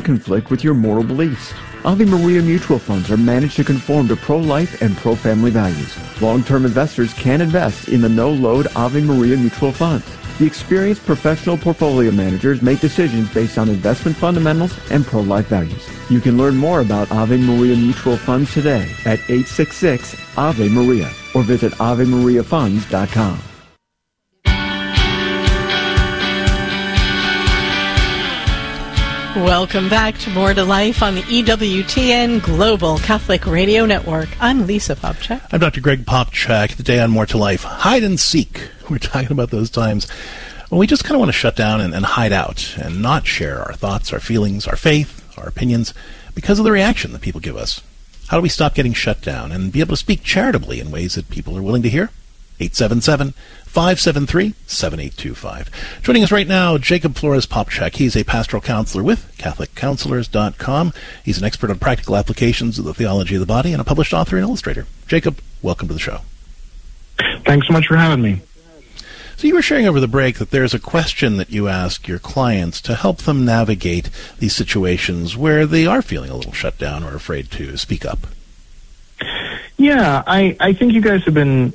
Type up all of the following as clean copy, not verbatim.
conflict with your moral beliefs. Ave Maria mutual funds are managed to conform to pro-life and pro-family values. Long-term investors can invest in the no-load Ave Maria mutual funds. The experienced professional portfolio managers make decisions based on investment fundamentals and pro-life values. You can learn more about Ave Maria mutual funds today at 866-AVE-MARIA or visit AveMariaFunds.com. Welcome back to More to Life on the EWTN Global Catholic Radio Network. I'm Lisa Popcak. I'm Dr. Greg Popcak. Today on More to Life, hide and seek. We're talking about those times when we just kind of want to shut down and hide out and not share our thoughts, our feelings, our faith, our opinions because of the reaction that people give us. How do we stop getting shut down and be able to speak charitably in ways that people are willing to hear? 877-573-7825. Joining us right now, Jacob Flores Popcak. He's a pastoral counselor with CatholicCounselors.com. He's an expert on practical applications of the theology of the body and a published author and illustrator. Jacob, welcome to the show. Thanks so much for having me. So you were sharing over the break that there's a question that you ask your clients to help them navigate these situations where they are feeling a little shut down or afraid to speak up. Yeah, I think you guys have been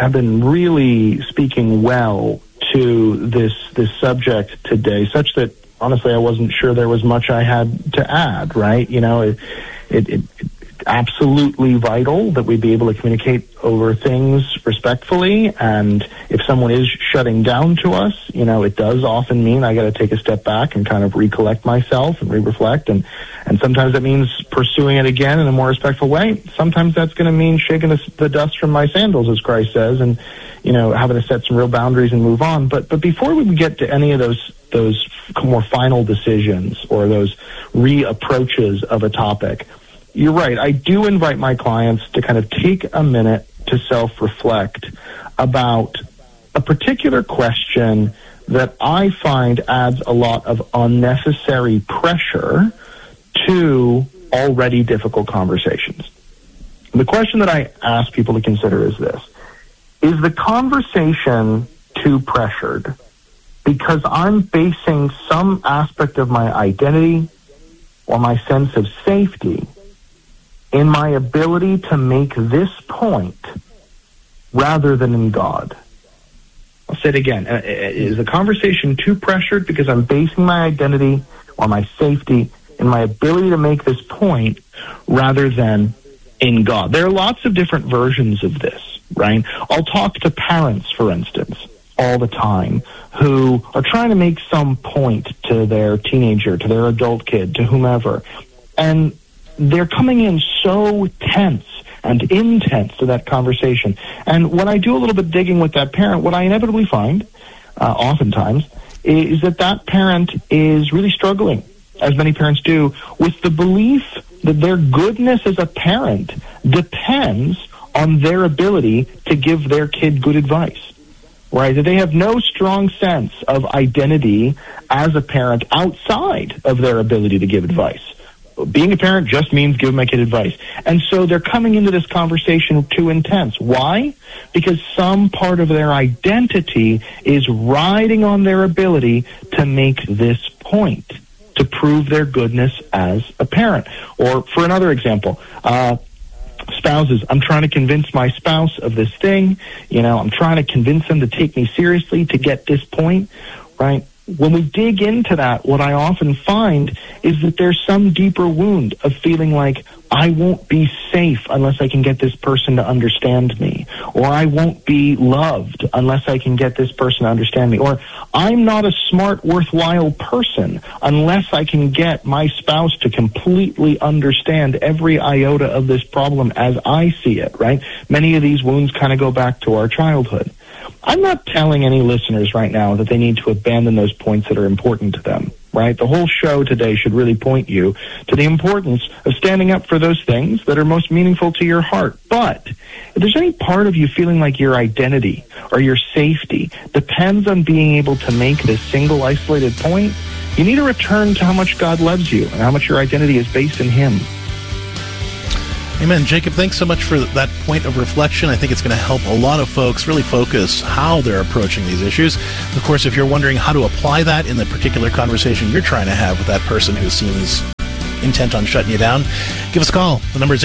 really speaking well to this subject today, such that honestly I wasn't sure there was much I had to add. Right? You know, it's absolutely vital that we be able to communicate over things respectfully, and if someone is shutting down to us, you know, it does often mean I got to take a step back and kind of recollect myself and re-reflect, and sometimes that means pursuing it again in a more respectful way. Sometimes that's going to mean shaking the dust from my sandals, as Christ says, and, you know, having to set some real boundaries and move on. But before we get to any of those more final decisions or those reapproaches of a topic, you're right. I do invite my clients to kind of take a minute to self-reflect about a particular question that I find adds a lot of unnecessary pressure to already difficult conversations. The question that I ask people to consider is this: is the conversation too pressured because I'm basing some aspect of my identity or my sense of safety in my ability to make this point rather than in God? I'll say it again. Is the conversation too pressured because I'm basing my identity or my safety in my ability to make this point rather than in God? There are lots of different versions of this, right? I'll talk to parents, for instance, all the time who are trying to make some point to their teenager, to their adult kid, to whomever, and they're coming in so tense and intense to that conversation. And when I do a little bit digging with that parent, what I inevitably find, oftentimes, is that parent is really struggling, as many parents do, with the belief that their goodness as a parent depends on their ability to give their kid good advice. Right? That they have no strong sense of identity as a parent outside of their ability to give advice. Being a parent just means giving my kid advice. And so they're coming into this conversation too intense. Why? Because some part of their identity is riding on their ability to make this point, to prove their goodness as a parent. Or for another example, spouses, I'm trying to convince my spouse of this thing. You know, I'm trying to convince them to take me seriously to get this point, right? When we dig into that, what I often find is that there's some deeper wound of feeling like I won't be safe unless I can get this person to understand me, or I won't be loved unless I can get this person to understand me, or I'm not a smart, worthwhile person unless I can get my spouse to completely understand every iota of this problem as I see it, right? Many of these wounds kind of go back to our childhood. I'm not telling any listeners right now that they need to abandon those points that are important to them, right? The whole show today should really point you to the importance of standing up for those things that are most meaningful to your heart. But if there's any part of you feeling like your identity or your safety depends on being able to make this single isolated point, you need to return to how much God loves you and how much your identity is based in Him. Amen. Jacob, thanks so much for that point of reflection. I think it's going to help a lot of folks really focus how they're approaching these issues. Of course, if you're wondering how to apply that in the particular conversation you're trying to have with that person who seems intent on shutting you down, give us a call. The number is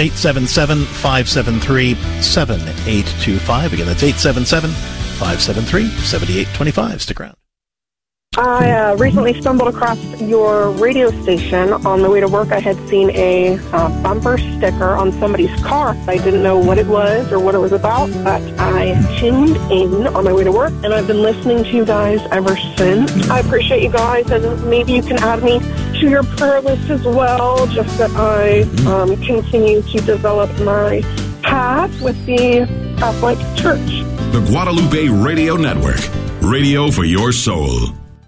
877-573-7825. Again, that's 877-573-7825. Stick around. I recently stumbled across your radio station. On the way to work, I had seen a bumper sticker on somebody's car. I didn't know what it was or what it was about, but I tuned in on my way to work, and I've been listening to you guys ever since. I appreciate you guys, and maybe you can add me to your prayer list as well, just that I continue to develop my path with the Catholic Church. The Guadalupe Radio Network. Radio for your soul.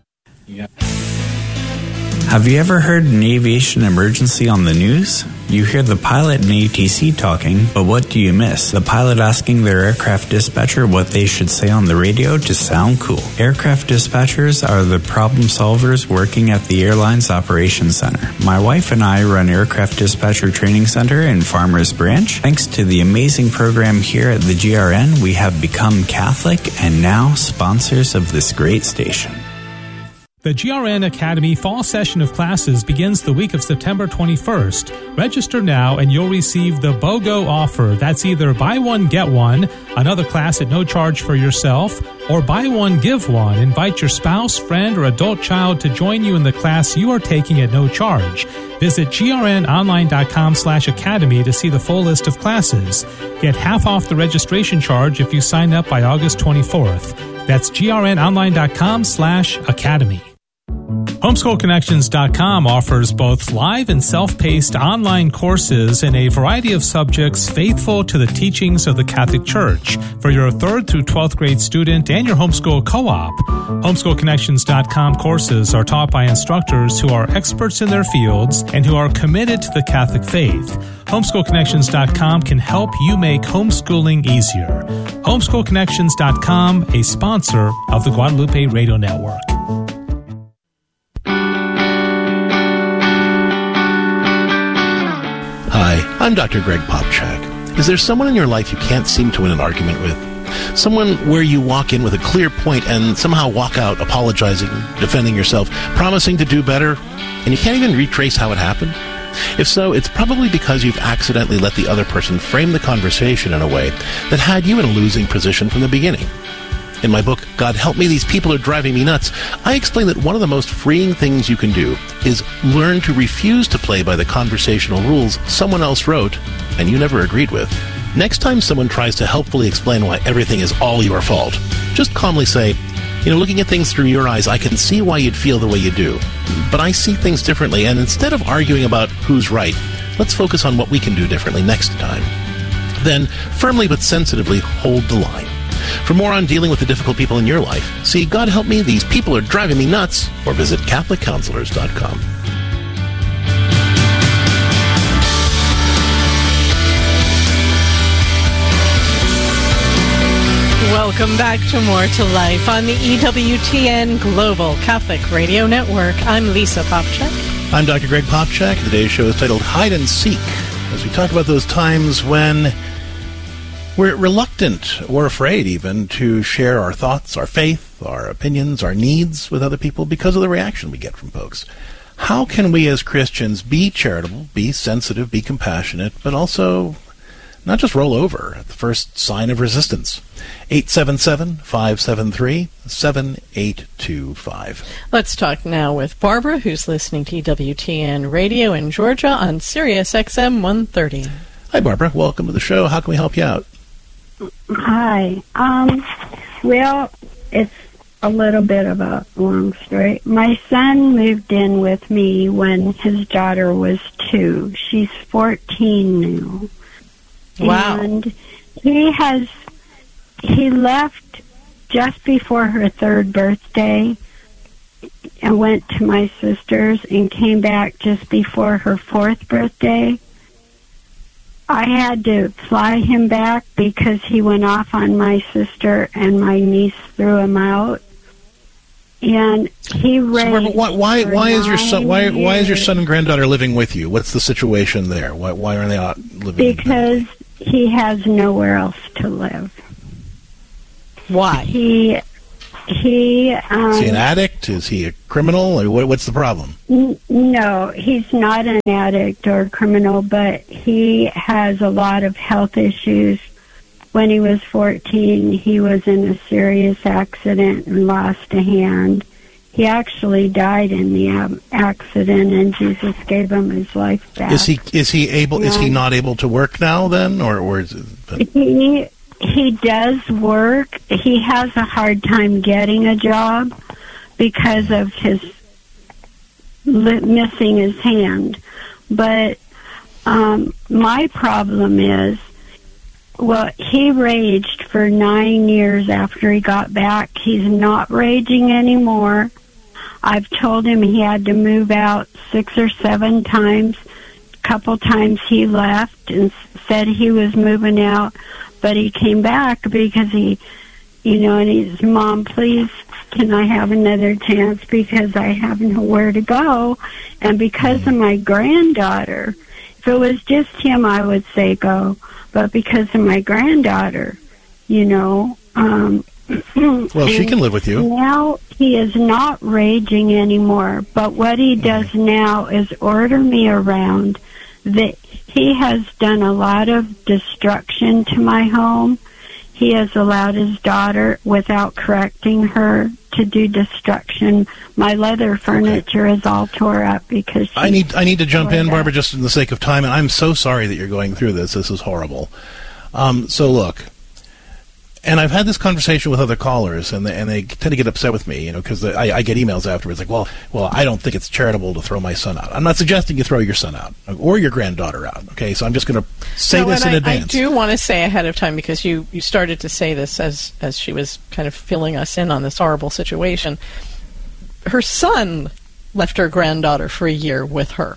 Have you ever heard an aviation emergency on the news? You hear the pilot and ATC talking, but what do you miss? The pilot asking their aircraft dispatcher what they should say on the radio to sound cool. Aircraft dispatchers are the problem solvers working at the airline's operations center. My wife and I run Aircraft Dispatcher Training Center in Farmers Branch. Thanks to the amazing program here at the GRN, we have become Catholic and now sponsors of this great station. The GRN Academy fall session of classes begins the week of September 21st. Register now and you'll receive the BOGO offer. That's either buy one, get one, another class at no charge for yourself, or buy one, give one. Invite your spouse, friend, or adult child to join you in the class you are taking at no charge. Visit grnonline.com/academy to see the full list of classes. Get half off the registration charge if you sign up by August 24th. That's grnonline.com/academy. HomeschoolConnections.com offers both live and self-paced online courses in a variety of subjects faithful to the teachings of the Catholic Church for your 3rd through 12th grade student and your homeschool co-op. HomeschoolConnections.com courses are taught by instructors who are experts in their fields and who are committed to the Catholic faith. HomeschoolConnections.com can help you make homeschooling easier. HomeschoolConnections.com, a sponsor of the Guadalupe Radio Network. Hi, I'm Dr. Greg Popchak. Is there someone in your life you can't seem to win an argument with? Someone where you walk in with a clear point and somehow walk out apologizing, defending yourself, promising to do better, and you can't even retrace how it happened? If so, it's probably because you've accidentally let the other person frame the conversation in a way that had you in a losing position from the beginning. In my book, God Help Me, These People Are Driving Me Nuts, I explain that one of the most freeing things you can do is learn to refuse to play by the conversational rules someone else wrote and you never agreed with. Next time someone tries to helpfully explain why everything is all your fault, just calmly say, looking at things through your eyes, I can see why you'd feel the way you do. But I see things differently, and instead of arguing about who's right, let's focus on what we can do differently next time. Then, firmly but sensitively, hold the line. For more on dealing with the difficult people in your life, see God Help Me, These People Are Driving Me Nuts, or visit CatholicCounselors.com. Welcome back to More to Life on the EWTN Global Catholic Radio Network. I'm Lisa Popchak. I'm Dr. Greg Popchak. Today's show is titled Hide and Seek, as we talk about those times when we're reluctant or afraid even to share our thoughts, our faith, our opinions, our needs with other people because of the reaction we get from folks. How can we as Christians be charitable, be sensitive, be compassionate, but also not just roll over at the first sign of resistance? 877-573-7825. Let's talk now with Barbara, who's listening to EWTN Radio in Georgia on Sirius XM 130. Hi, Barbara. Welcome to the show. How can we help you out? Hi. Well, it's a little bit of a long story. My son moved in with me when his daughter was 2. She's 14 now. Wow. And he left just before her 3rd birthday and went to my sister's and came back just before her 4th birthday. I had to fly him back because he went off on my sister and my niece threw him out. And he raised. So why is your son? Why is your son and granddaughter living with you? What's the situation there? Why are they out living? Because he has nowhere else to live. Why? He is he an addict? Is he a criminal? Or what's the problem? No, he's not an addict or criminal, but he has a lot of health issues. When he was 14, he was in a serious accident and lost a hand. He actually died in the accident, and Jesus gave him his life back. Is he not able to work now then, or is it? He does work. He has a hard time getting a job because of his missing his hand. But my problem is, well, he raged for 9 years after he got back. He's not raging anymore. I've told him he had to move out 6 or 7 times. A couple times he left and said he was moving out, but he came back because he, and he's, Mom, please, can I have another chance because I have nowhere to go? And because of my granddaughter, if it was just him, I would say go. But because of my granddaughter, well, she can live with you. Now he is not raging anymore. But what he does now is order me around. He has done a lot of destruction to my home. He has allowed his daughter, without correcting her, to do destruction. My leather furniture is all tore up because I need to jump in, Barbara, just in the sake of time. And I'm so sorry that you're going through this. This is horrible. So look, and I've had this conversation with other callers, and they tend to get upset with me, because I get emails afterwards like, well, I don't think it's charitable to throw my son out. I'm not suggesting you throw your son out or your granddaughter out. Okay, so I'm just going to say this in advance. I do want to say ahead of time, because you started to say this as she was kind of filling us in on this horrible situation. Her son left her granddaughter for a year with her.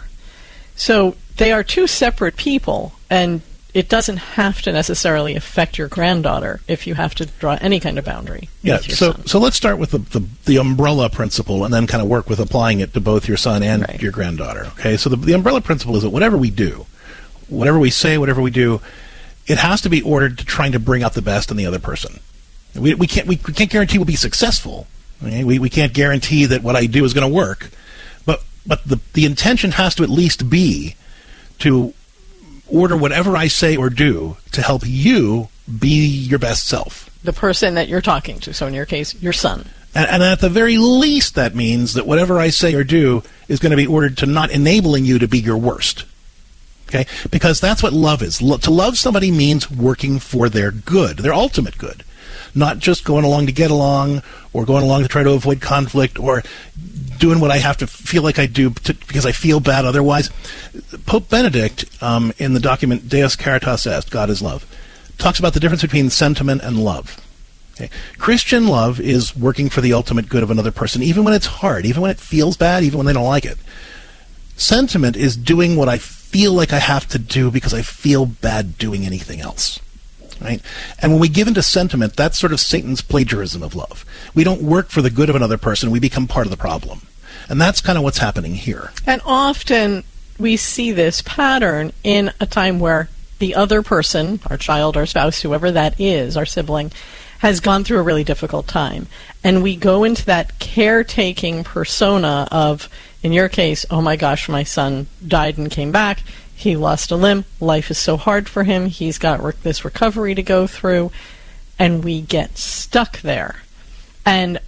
So they are two separate people, and it doesn't have to necessarily affect your granddaughter if you have to draw any kind of boundary. Yeah, with your son. So let's start with the umbrella principle and then kind of work with applying it to both your son and your granddaughter. Okay, so the umbrella principle is that whatever we do, whatever we say, whatever we do, it has to be ordered to trying to bring out the best in the other person. We can't guarantee we'll be successful. Okay? We can't guarantee that what I do is going to work, but the intention has to at least be to order whatever I say or do to help you be your best self. The person that you're talking to, so in your case, your son. And at the very least, that means that whatever I say or do is going to be ordered to not enabling you to be your worst. Okay? Because that's what love is. To love somebody means working for their good, their ultimate good. Not just going along to get along, or going along to try to avoid conflict, or doing what I have to feel like I do because I feel bad otherwise. Pope Benedict, in the document Deus Caritas Est, God is Love, talks about the difference between sentiment and love. Okay? Christian love is working for the ultimate good of another person, even when it's hard, even when it feels bad, even when they don't like it. Sentiment is doing what I feel like I have to do because I feel bad doing anything else. Right? And when we give into sentiment, that's sort of Satan's plagiarism of love. We don't work for the good of another person. We become part of the problem. And that's kind of what's happening here. And often we see this pattern in a time where the other person, our child, our spouse, whoever that is, our sibling, has gone through a really difficult time. And we go into that caretaking persona of, in your case, oh my gosh, my son died and came back. He lost a limb. Life is so hard for him. He's got this recovery to go through. And we get stuck there. And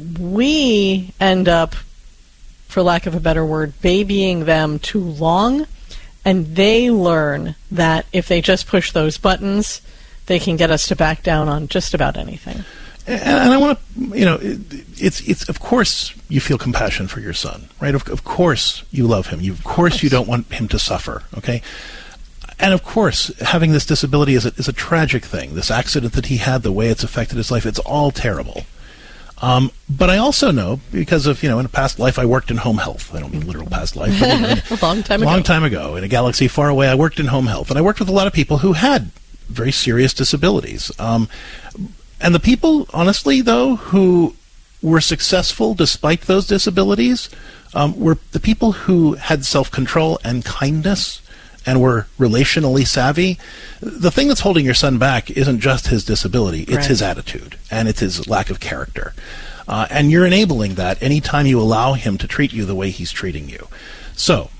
we end up, for lack of a better word, babying them too long. And they learn that if they just push those buttons, they can get us to back down on just about anything. And I want to, it's of course you feel compassion for your son, right? Of course you love him. Of course you don't want him to suffer, okay? And of course, having this disability is a tragic thing. This accident that he had, the way it's affected his life, it's all terrible. But I also know, because of, in a past life I worked in home health. I don't mean literal past life. But a long time ago. In a galaxy far away, I worked in home health. And I worked with a lot of people who had very serious disabilities. And the people, honestly, though, who were successful despite those disabilities were the people who had self-control and kindness and we're relationally savvy, the thing that's holding your son back isn't just his disability, it's his attitude, and it's his lack of character. And you're enabling that anytime you allow him to treat you the way he's treating you. So,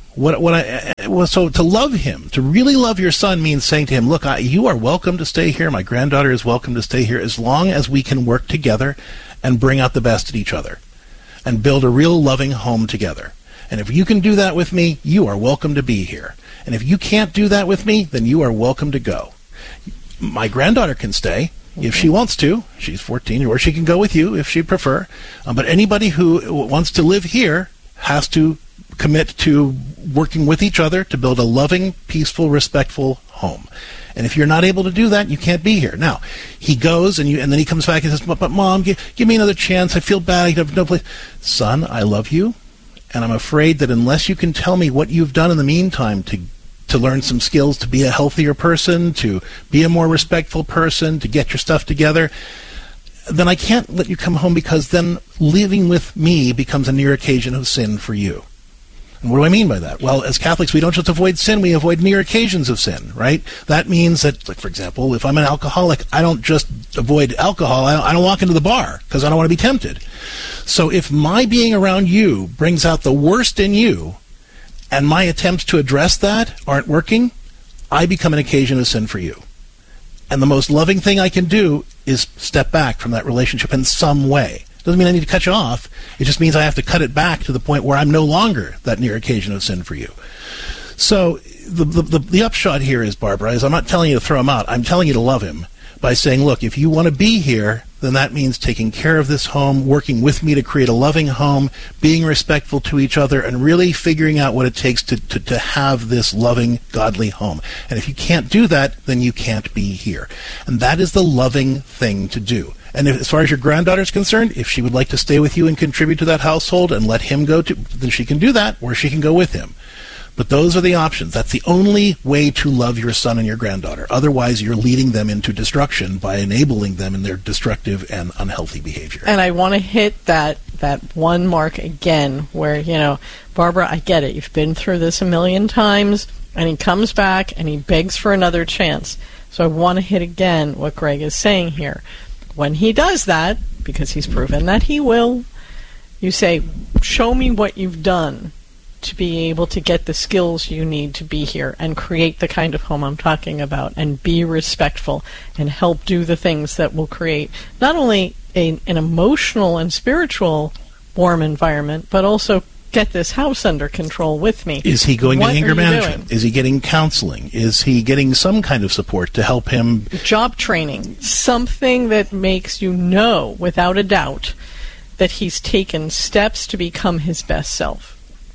so to love him, to really love your son, means saying to him, look, you are welcome to stay here. My granddaughter is welcome to stay here, as long as we can work together and bring out the best in each other and build a real loving home together. And if you can do that with me, you are welcome to be here. And if you can't do that with me, then you are welcome to go. My granddaughter can stay if she wants to. She's 14, or she can go with you if she'd prefer. But anybody who wants to live here has to commit to working with each other to build a loving, peaceful, respectful home. And if you're not able to do that, you can't be here. Now, he goes, and then he comes back and says, but Mom, give me another chance. I feel bad. I have no place. Son, I love you, and I'm afraid that unless you can tell me what you've done in the meantime to learn some skills, to be a healthier person, to be a more respectful person, to get your stuff together, then I can't let you come home, because then living with me becomes a near occasion of sin for you. And what do I mean by that? Well, as Catholics, we don't just avoid sin, we avoid near occasions of sin, right? That means that, like, for example, if I'm an alcoholic, I don't just avoid alcohol, I don't walk into the bar, because I don't want to be tempted. So if my being around you brings out the worst in you, and my attempts to address that aren't working, I become an occasion of sin for you. And the most loving thing I can do is step back from that relationship in some way. Doesn't mean I need to cut you off. It just means I have to cut it back to the point where I'm no longer that near occasion of sin for you. So the upshot here is, Barbara, is I'm not telling you to throw him out. I'm telling you to love him by saying, look, if you want to be here, then that means taking care of this home, working with me to create a loving home, being respectful to each other, and really figuring out what it takes to have this loving, godly home. And if you can't do that, then you can't be here. And that is the loving thing to do. And as far as your granddaughter's concerned, if she would like to stay with you and contribute to that household and let him go, then she can do that, or she can go with him. But those are the options. That's the only way to love your son and your granddaughter. Otherwise, you're leading them into destruction by enabling them in their destructive and unhealthy behavior. And I want to hit that one mark again where, Barbara, I get it. You've been through this a million times, and he comes back and he begs for another chance. So I want to hit again what Greg is saying here. When he does that, because he's proven that he will, you say, show me what you've done to be able to get the skills you need to be here and create the kind of home I'm talking about, and be respectful and help do the things that will create not only an emotional and spiritual warm environment, but also get this house under control with me. Is he going to anger management? Is he getting counseling? Is he getting some kind of support to help him? Job training. Something that makes you know, without a doubt, that he's taken steps to become his best self.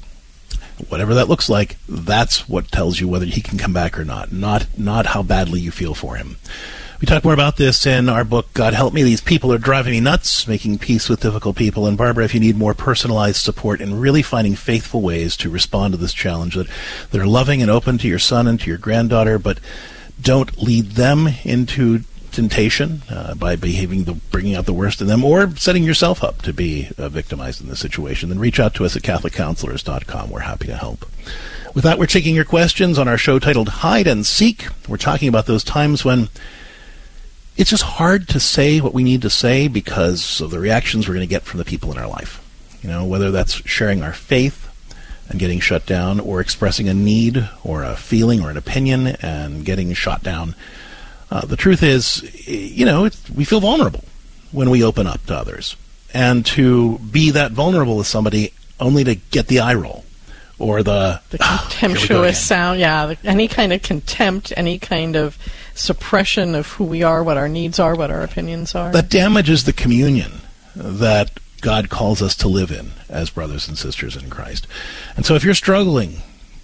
Whatever that looks like, that's what tells you whether he can come back or not how badly you feel for him. We talk more about this in our book, God Help Me, These People Are Driving Me Nuts, Making Peace with Difficult People. And Barbara, if you need more personalized support in really finding faithful ways to respond to this challenge that are loving and open to your son and to your granddaughter, but don't lead them into temptation by bringing out the worst in them, or setting yourself up to be victimized in this situation, then reach out to us at CatholicCounselors.com. We're happy to help. With that, we're taking your questions on our show titled Hide and Seek. We're talking about those times when it's just hard to say what we need to say because of the reactions we're going to get from the people in our life. Whether that's sharing our faith and getting shut down, or expressing a need or a feeling or an opinion and getting shot down. The truth is, we feel vulnerable when we open up to others. And to be that vulnerable with somebody only to get the eye roll or the contemptuous sound, any kind of contempt, any kind of suppression of who we are, what our needs are, what our opinions are. That damages the communion that God calls us to live in as brothers and sisters in Christ. And so if you're struggling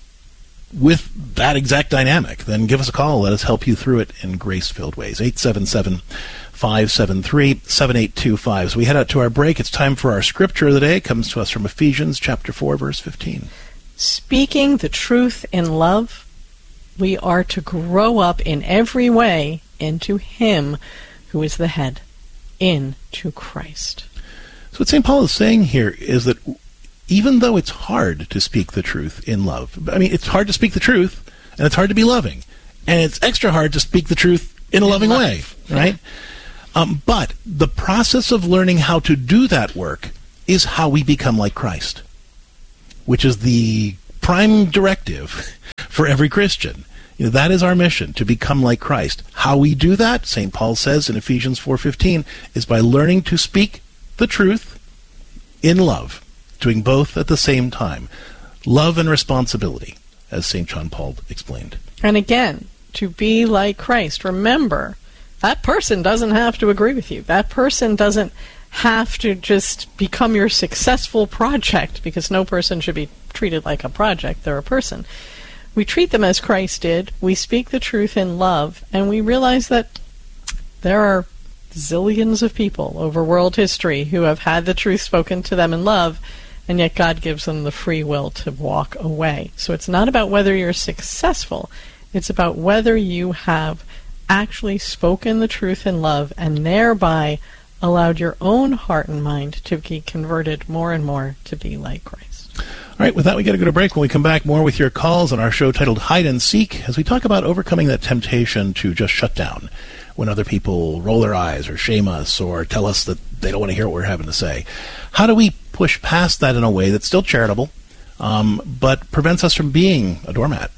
with that exact dynamic, then give us a call. Let us help you through it in grace-filled ways. 877-573-7825. As we head out to our break, it's time for our scripture of the day. It comes to us from Ephesians chapter 4, verse 15. Speaking the truth in love, we are to grow up in every way into Him who is the head, into Christ. So what St. Paul is saying here is that even though it's hard to speak the truth in love, it's hard to speak the truth and it's hard to be loving. And it's extra hard to speak the truth in a loving way, right? But the process of learning how to do that work is how we become like Christ, which is the prime directive for every Christian. That is our mission, to become like Christ. How we do that, St. Paul says in Ephesians 4:15, is by learning to speak the truth in love, doing both at the same time. Love and responsibility, as St. John Paul explained. And again, to be like Christ, remember, that person doesn't have to agree with you. That person doesn't have to just become your successful project, because no person should be treated like a project. They're a person. We treat them as Christ did. We speak the truth in love, and we realize that there are zillions of people over world history who have had the truth spoken to them in love, and yet God gives them the free will to walk away. So it's not about whether you're successful. It's about whether you have actually spoken the truth in love and thereby allowed your own heart and mind to be converted more and more to be like Christ. All right, with that, we got to go to break. When we come back, more with your calls on our show titled Hide and Seek, as we talk about overcoming that temptation to just shut down when other people roll their eyes or shame us or tell us that they don't want to hear what we're having to say. How do we push past that in a way that's still charitable, but prevents us from being a doormat?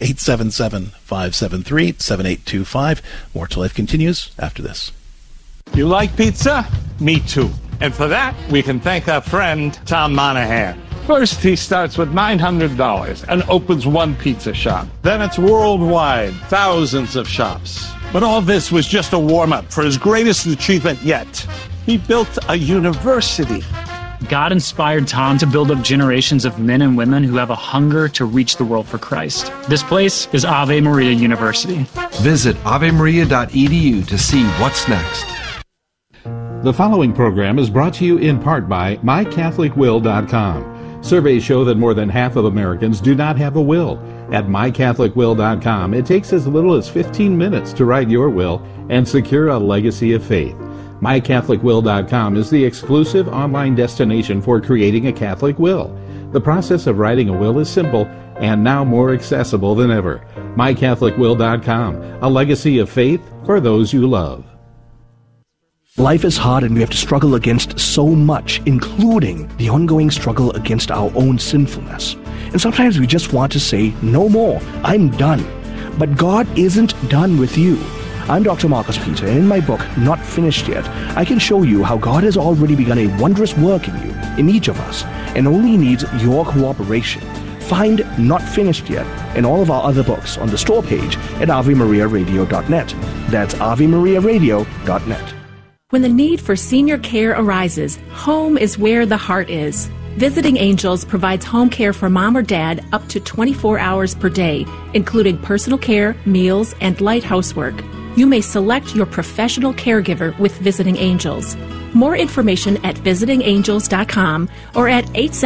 877-573-7825. More to Life continues after this. You like pizza? Me too. And for that, we can thank our friend, Tom Monahan. First, he starts with $900 and opens one pizza shop. Then it's worldwide, thousands of shops. But all this was just a warm-up for his greatest achievement yet. He built a university. God inspired Tom to build up generations of men and women who have a hunger to reach the world for Christ. This place is Ave Maria University. Visit avemaria.edu to see what's next. The following program is brought to you in part by MyCatholicWill.com. Surveys show that more than half of Americans do not have a will. At MyCatholicWill.com, it takes as little as 15 minutes to write your will and secure a legacy of faith. MyCatholicWill.com is the exclusive online destination for creating a Catholic will. The process of writing a will is simple and now more accessible than ever. MyCatholicWill.com, a legacy of faith for those you love. Life is hard and we have to struggle against so much, including the ongoing struggle against our own sinfulness. And sometimes we just want to say, no more, I'm done. But God isn't done with you. I'm Dr. Marcus Peter, and in my book, Not Finished Yet, I can show you how God has already begun a wondrous work in you, in each of us, and only needs your cooperation. Find Not Finished Yet and all of our other books on the store page at AveMariaRadio.net. That's AveMariaRadio.net. When the need for senior care arises, home is where the heart is. Visiting Angels provides home care for mom or dad up to 24 hours per day, including personal care, meals, and light housework. You may select your professional caregiver with Visiting Angels. More information at visitingangels.com or at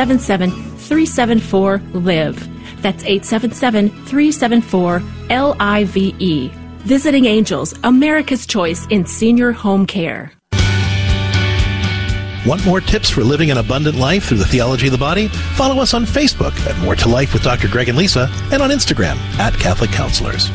877-374-LIVE. That's 877-374-LIVE. Visiting Angels, America's choice in senior home care. Want more tips for living an abundant life through the theology of the body? Follow us on Facebook at More to Life with Dr. Greg and Lisa, and on Instagram at Catholic Counselors.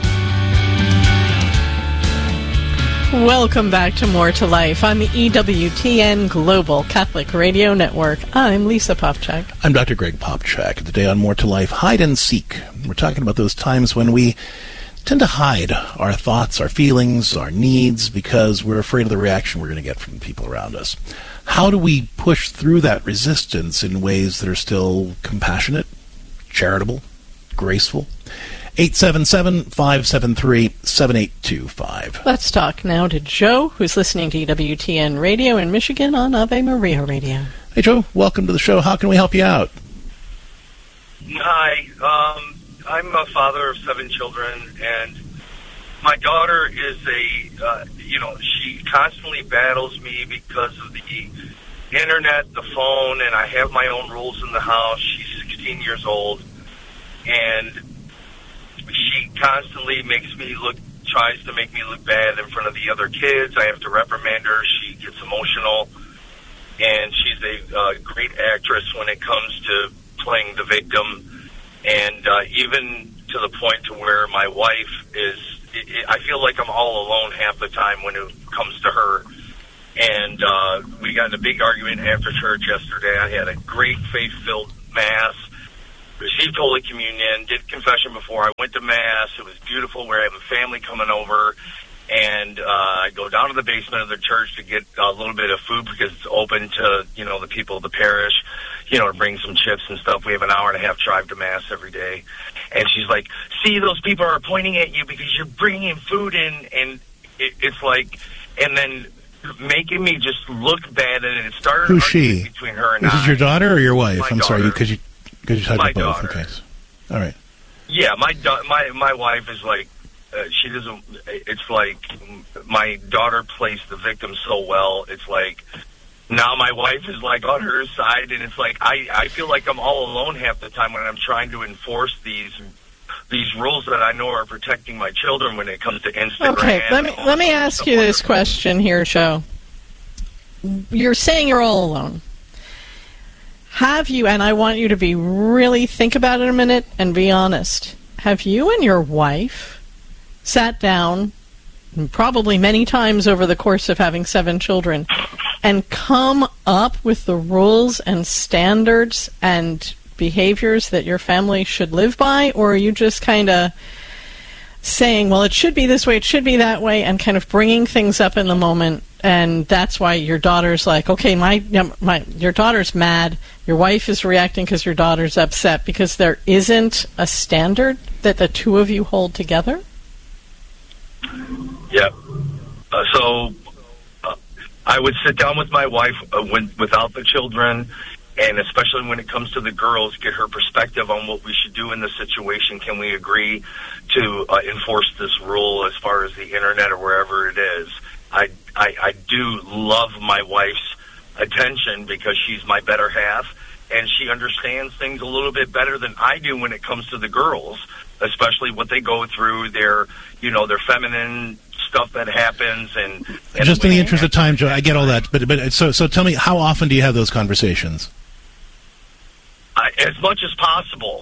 Welcome back to More to Life on the EWTN Global Catholic Radio Network. I'm Lisa Popchak. I'm Dr. Greg Popchak. Today on More to Life, Hide and Seek. We're talking about those times when we tend to hide our thoughts, our feelings, our needs, because we're afraid of the reaction we're going to get from the people around us. How do we push through that resistance in ways that are still compassionate, charitable, graceful? 877-573-7825. Let's talk now to Joe, who's listening to EWTN Radio in Michigan on Ave Maria Radio. Hey, Joe. Welcome to the show. How can we help you out? Hi. I'm a father of 7 children, and my daughter is she constantly battles me because of the internet, the phone, and I have my own rules in the house. She's 16 years old, and she constantly tries to make me look bad in front of the other kids. I have to reprimand her. She gets emotional, and she's a great actress when it comes to playing the victim. And even to the point to where my wife is, I feel like I'm all alone half the time when it comes to her. And we got in a big argument after church yesterday. I had a great faith-filled Mass, received Holy Communion, did confession before I went to Mass. It was beautiful. We're having family coming over. And I go down to the basement of the church to get a little bit of food because it's open to, the people of the parish, to bring some chips and stuff. We have an hour and a half drive to Mass every day. And she's like, see, those people are pointing at you because you're bringing food in. And it's like, and then making me just look bad. And it started Who's she? Between her and I. Is this your daughter or your wife? I'm sorry, because you typed my up both. daughter. Okay. All right. Yeah, my wife is like, she doesn't, it's like my daughter plays the victim so well. It's like now my wife is like on her side, and it's like I feel like I'm all alone half the time when I'm trying to enforce these rules that I know are protecting my children when it comes to Instagram. Okay, let me ask you this question here, Joe. You're saying you're all alone. Have you, and I want you to really think about it a minute and be honest, have you and your wife sat down, probably many times over the course of having 7 children, and come up with the rules and standards and behaviors that your family should live by? Or are you just kind of saying, well, it should be this way, it should be that way, and kind of bringing things up in the moment, and that's why your daughter's like, okay, your daughter's mad, your wife is reacting because your daughter's upset, because there isn't a standard that the two of you hold together? Yeah. So I would sit down with my wife without the children, and especially when it comes to the girls, get her perspective on what we should do in this situation. Can we agree to enforce this rule as far as the internet or wherever it is? I do love my wife's attention because she's my better half, and she understands things a little bit better than I do when it comes to the girls, especially what they go through, their feminine stuff that happens. And just in the interest of time, Joe, I get all that, but so tell me, how often do you have those conversations? As much as possible.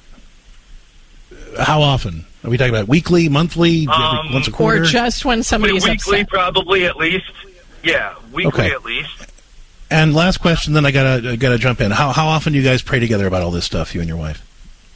How often? Are we talking about weekly, monthly, once a quarter? Or just when somebody's weekly, upset? probably at least. Yeah, weekly Okay. at least. And last question, then I gotta jump in. How often do you guys pray together about all this stuff, you and your wife?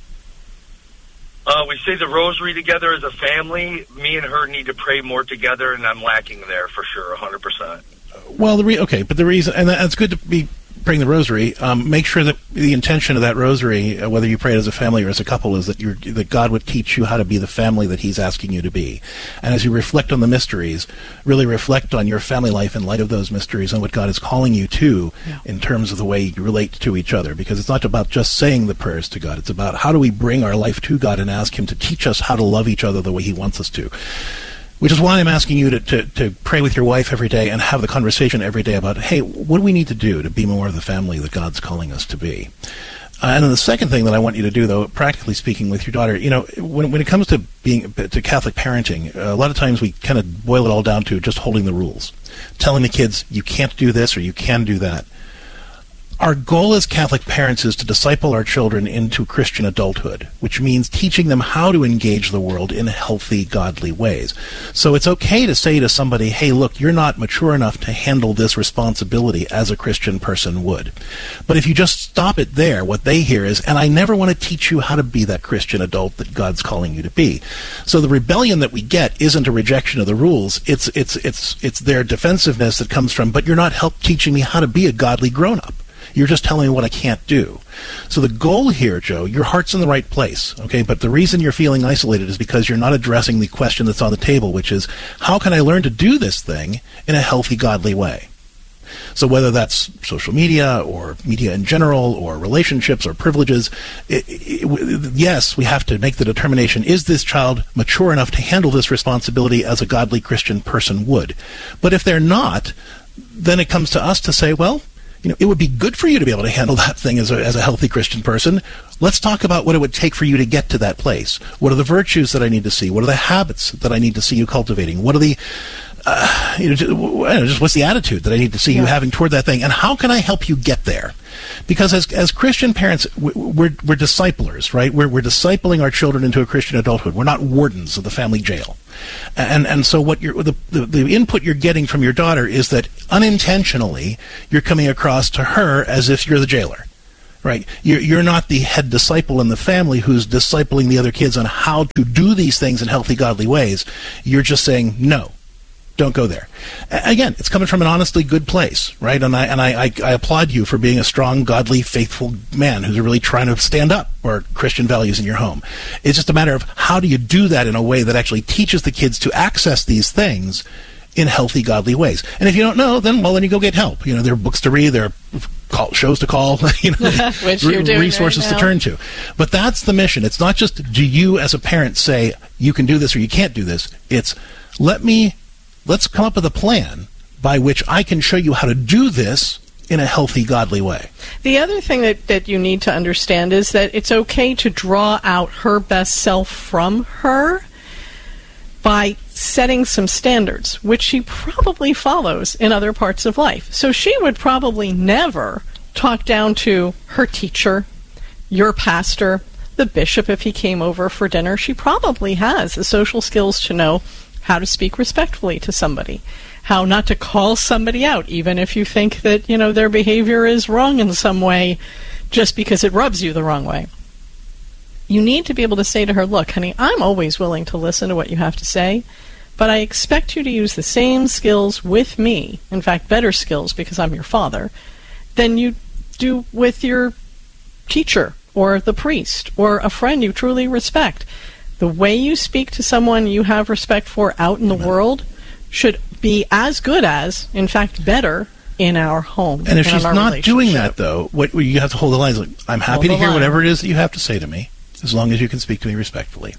We say the rosary together as a family. Me and her need to pray more together, and I'm lacking there for sure, 100%. Well, but the reason, and that's good to be praying the rosary. Make sure that the intention of that rosary, whether you pray it as a family or as a couple, is that God would teach you how to be the family that He's asking you to be. And as you reflect on the mysteries, really reflect on your family life in light of those mysteries and what God is calling you to in terms of the way you relate to each other. Because it's not about just saying the prayers to God. It's about how do we bring our life to God and ask Him to teach us how to love each other the way He wants us to. Which is why I'm asking you to pray with your wife every day and have the conversation every day about, hey, what do we need to do to be more of the family that God's calling us to be? And then the second thing that I want you to do, though, practically speaking with your daughter, when it comes to Catholic parenting, a lot of times we kind of boil it all down to just holding the rules, telling the kids you can't do this or you can do that. Our goal as Catholic parents is to disciple our children into Christian adulthood, which means teaching them how to engage the world in healthy, godly ways. So it's okay to say to somebody, hey, look, you're not mature enough to handle this responsibility as a Christian person would. But if you just stop it there, what they hear is, and I never want to teach you how to be that Christian adult that God's calling you to be. So the rebellion that we get isn't a rejection of the rules. It's their defensiveness that comes from, but you're not teaching me how to be a godly grown-up. You're just telling me what I can't do. So the goal here, Joe, your heart's in the right place, okay? But the reason you're feeling isolated is because you're not addressing the question that's on the table, which is, how can I learn to do this thing in a healthy, godly way? So whether that's social media or media in general or relationships or privileges, yes, we have to make the determination, is this child mature enough to handle this responsibility as a godly Christian person would? But if they're not, then it comes to us to say, well, it would be good for you to be able to handle that thing as a healthy Christian person. Let's talk about what it would take for you to get to that place. What are the virtues that I need to see? What are the habits that I need to see you cultivating? What are the just what's the attitude that I need to see you having toward that thing, and how can I help you get there? Because as Christian parents, we're disciplers, right? We're discipling our children into a Christian adulthood. We're not wardens of the family jail. And so what the input you're getting from your daughter is that unintentionally you're coming across to her as if you're the jailer. Right, you're not the head disciple in the family who's discipling the other kids on how to do these things in healthy, godly ways. You're just saying, no, don't go there. Again, it's coming from an honestly good place, right? And I applaud you for being a strong, godly, faithful man who's really trying to stand up for Christian values in your home. It's just a matter of how do you do that in a way that actually teaches the kids to access these things in healthy, godly ways. And if you don't know, then you go get help. There are books to read, there are shows to call, Which you're doing resources right now. to turn to. But that's the mission. It's not just do you as a parent say you can do this or you can't do this. It's let's come up with a plan by which I can show you how to do this in a healthy, godly way. The other thing that you need to understand is that it's okay to draw out her best self from her by setting some standards, which she probably follows in other parts of life. So she would probably never talk down to her teacher, your pastor, the bishop if he came over for dinner. She probably has the social skills to know how to speak respectfully to somebody, how not to call somebody out, even if you think that, their behavior is wrong in some way, just because it rubs you the wrong way. You need to be able to say to her, look, honey, I'm always willing to listen to what you have to say, but I expect you to use the same skills with me, in fact, better skills because I'm your father, than you do with your teacher or the priest or a friend you truly respect. The way you speak to someone you have respect for out in the world should be as good as, in fact, better in our home. And if she's not doing that, though, what you have to hold the lines. Like, I'm happy to hear whatever it is that you have to say to me, as long as you can speak to me respectfully.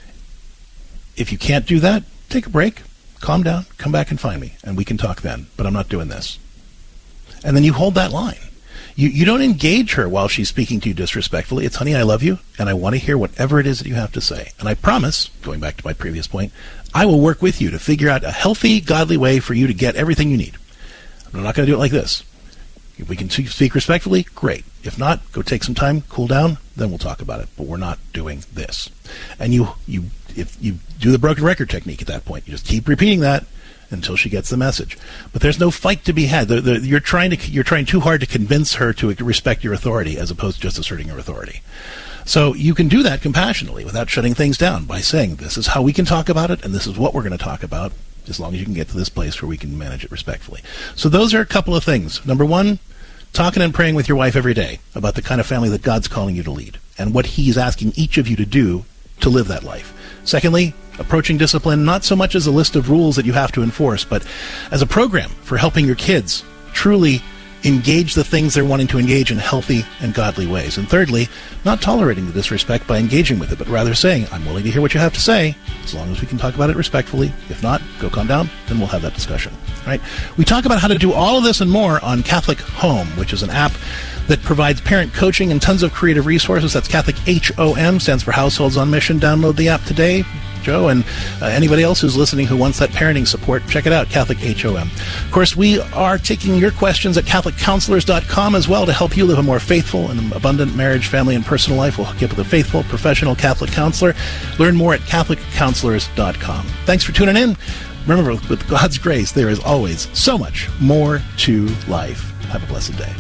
If you can't do that, take a break, calm down, come back and find me, and we can talk then. But I'm not doing this. And then you hold that line. You don't engage her while she's speaking to you disrespectfully. It's, honey, I love you, and I want to hear whatever it is that you have to say. And I promise, going back to my previous point, I will work with you to figure out a healthy, godly way for you to get everything you need. I'm not going to do it like this. If we can speak respectfully, great. If not, go take some time, cool down, then we'll talk about it. But we're not doing this. And if you do the broken record technique at that point, you just keep repeating that until she gets the message. But there's no fight to be had. You're trying too hard to convince her to respect your authority as opposed to just asserting your authority. So you can do that compassionately without shutting things down by saying, this is how we can talk about it, and this is what we're going to talk about, as long as you can get to this place where we can manage it respectfully. So those are a couple of things. Number one, talking and praying with your wife every day about the kind of family that God's calling you to lead and what He's asking each of you to do to live that life. Secondly, approaching discipline not so much as a list of rules that you have to enforce, but as a program for helping your kids truly engage the things they're wanting to engage in healthy and godly ways. And thirdly, not tolerating the disrespect by engaging with it, but rather saying, I'm willing to hear what you have to say, as long as we can talk about it respectfully. If not, go calm down, then we'll have that discussion. Right? We talk about how to do all of this and more on Catholic Home, which is an app that provides parent coaching and tons of creative resources. That's Catholic HOM, stands for Households on Mission. Download the app today, Joe, and anybody else who's listening who wants that parenting support, check it out, Catholic HOM. Of course, we are taking your questions at CatholicCounselors.com as well to help you live a more faithful and abundant marriage, family, and personal life. We'll hook you up with a faithful, professional Catholic counselor. Learn more at CatholicCounselors.com. Thanks for tuning in. Remember, with God's grace, there is always so much more to life. Have a blessed day.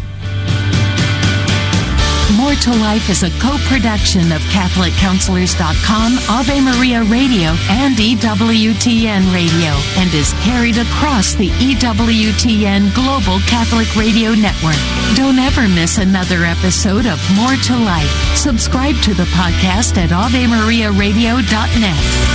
More to Life is a co-production of CatholicCounselors.com, Ave Maria Radio, and EWTN Radio, and is carried across the EWTN Global Catholic Radio Network. Don't ever miss another episode of More to Life. Subscribe to the podcast at AveMariaRadio.net.